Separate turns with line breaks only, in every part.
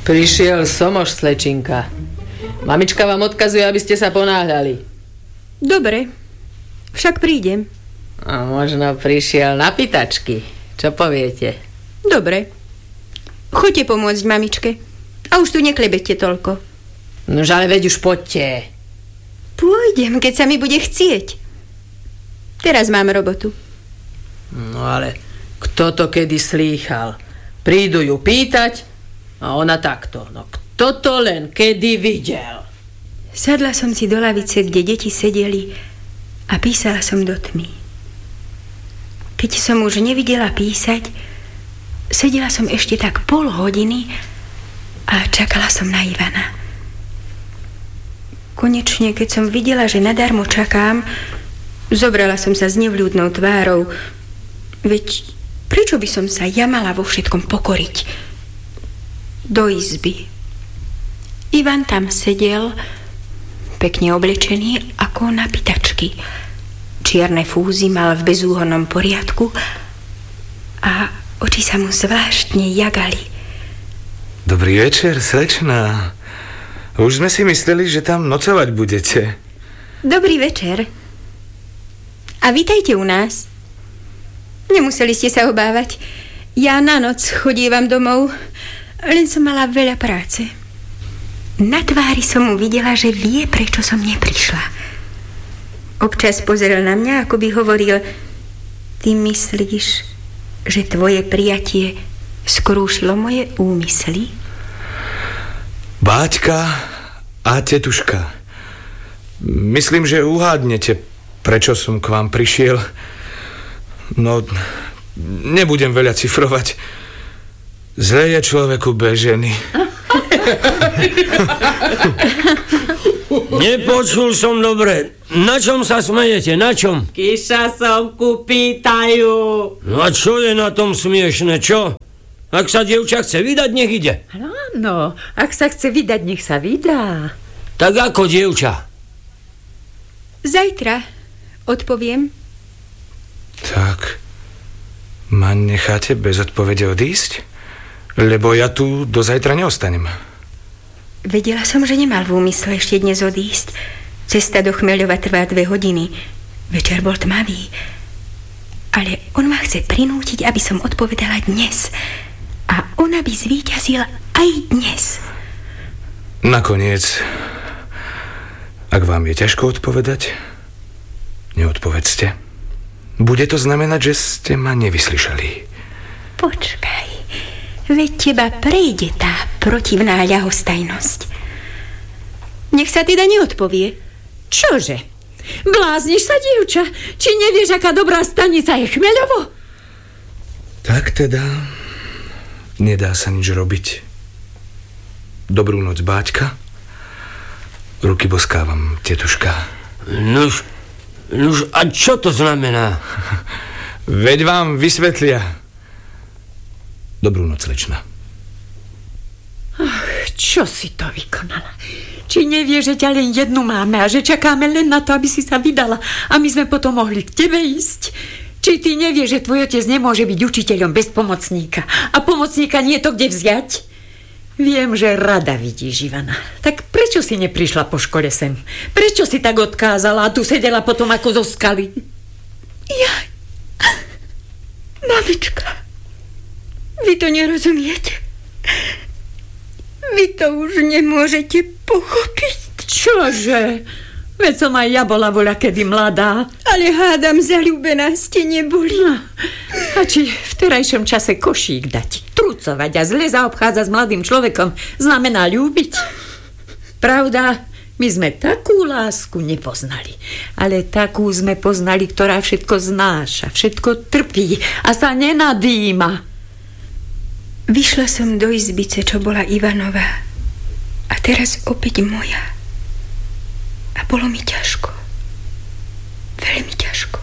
Prišiel Somoš, slečinka. Mamička vám odkazuje, aby ste sa ponáhľali.
Dobre, však prídem.
A možno prišiel na pýtačky. Čo poviete?
Dobre. Choďte pomôcť mamičke. A už tu neklebete toľko.
Nož ale veď už poďte.
Pôjdem, keď sa mi bude chcieť. Teraz mám robotu.
No ale kto to kedy slýchal? Prídu ju pýtať a ona takto. No kto to len kedy videl?
Sadla som si do lavice, kde deti sedeli a písala som do tmy. Keď som už nevidela písať, sedela som ešte tak pol hodiny a čakala som na Ivana. Konečne, keď som videla, že nadarmo čakám, zobrala som sa s nevľúdnou tvárou. Veď prečo by som sa ja mala vo všetkom pokoriť? Do izby. Ivan tam sedel, pekne oblečený ako na pýtačky. Čierne fúzy mal v bezúhonnom poriadku a oči sa mu zvláštne jagali.
Dobrý večer, slečná. Už sme si mysleli, že tam nocovať budete.
Dobrý večer. A vítajte u nás. Nemuseli ste sa obávať. Ja na noc chodievam domov, len som mala veľa práce. Na tvári som mu videla, že vie, prečo som neprišla. Občas pozeral na mňa, ako by hovoril: ty myslíš, že tvoje prijatie skrúšilo moje úmysly?
Báťka a tetuška, myslím, že uhádnete, prečo som k vám prišiel. No, nebudem veľa cifrovať. Zle je človeku bez ženy.
Nepočul som dobre. Na čom sa smejete? Na čom?
Kyša Somku pýtajú.
No a čo je na tom smiešne, čo? Ak sa dievča chce vydať, nech ide.
Áno, ak sa chce vydať, nech sa vydá.
Tak ako dievča?
Zajtra odpoviem.
Tak, ma necháte bez odpovede odísť? Lebo ja tu do zajtra neostanem.
Vedela som, že nemal v úmysle ešte dnes odísť. Cesta do Chmeľova trvá 2 hodiny. Večer bol tmavý. Ale on ma chce prinútiť, aby som odpovedala dnes. A on aby zvíťazil aj dnes.
Nakoniec, ak vám je ťažko odpovedať, neodpovedzte. Bude to znamenať, že ste ma nevyslyšali.
Počkaj, veď teba prejde tá protivná ľahostajnosť. Nech sa teda neodpovie.
Čože? Blázniš sa, dievča? Či nevieš, aká dobrá stanica je Chmeľovo?
Tak teda, nedá sa nič robiť. Dobrú noc, Báťka. Ruky boskávam, tetuška.
Nuž, a čo to znamená?
Veď vám vysvetlia. Dobrú noc, slečna.
Ach, čo si to vykonala? Či nevieš, že ťa len jednu máme a že čakáme len na to, aby si sa vydala a my sme potom mohli k tebe ísť? Či ty nevieš, že tvoj otec nemôže byť učiteľom bez pomocníka a pomocníka nie je to kde vziať? Viem, že rada vidíš Ivana. Tak prečo si neprišla po škole sem? Prečo si tak odkázala a tu sedela potom ako zo skaly?
Jaj, mamička, vy to nerozumiete. Vy to už nemôžete pochopiť.
Čože? Veď som aj ja bola voľakedy mladá.
Ale hádam, zaľúbená ste neboli.
No. A či v terajšom čase košík dať, trucovať a zle zaobchádzať s mladým človekom znamená ľúbiť? Pravda, my sme takú lásku nepoznali. Ale takú sme poznali, ktorá všetko znáša, všetko trpí a sa nenadýma.
Vyšla som do izbice, čo bola Ivanova. A teraz opäť moja. A bolo mi ťažko. Veľmi ťažko.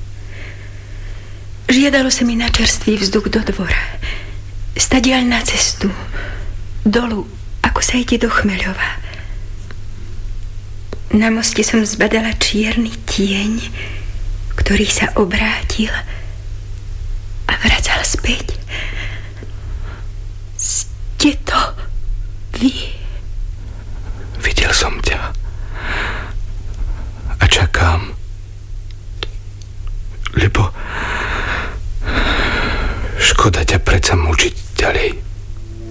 Žiadalo sa mi na čerstvý vzduch do dvora. Stadiaľ na cestu. Dolu, ako sa ide do Chmeľova. Na moste som zbadala čierny tieň, ktorý sa obrátil a vracal späť. Ste to?
videli?
Videl som ťa. A čakám. Lebo škoda ťa predsa mučiť ďalej.